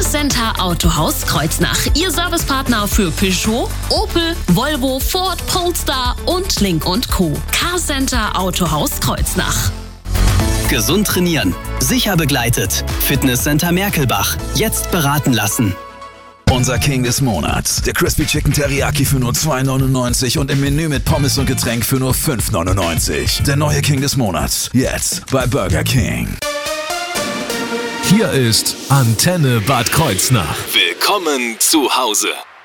Center Autohaus Kreuznach. Ihr Servicepartner für Peugeot, Opel, Volvo, Ford, Polestar und Lynk & Co. Car-Center Autohaus Kreuznach. Gesund trainieren, sicher begleitet. Fitnesscenter Merkelbach. Jetzt beraten lassen. Unser King des Monats. Der Crispy Chicken Teriyaki für nur 2,99 und im Menü mit Pommes und Getränk für nur 5,99. Der neue King des Monats. Jetzt bei Burger King. Hier ist Antenne Bad Kreuznach. Willkommen zu Hause.